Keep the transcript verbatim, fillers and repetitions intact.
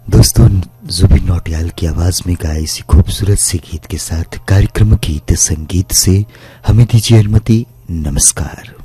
दोस्तों, जुबिन नौटियाल की आवाज में गाए इसी खूबसूरत से गीत के साथ कार्यक्रम गीत संगीत से हमें दीजिए अनुमति। नमस्कार।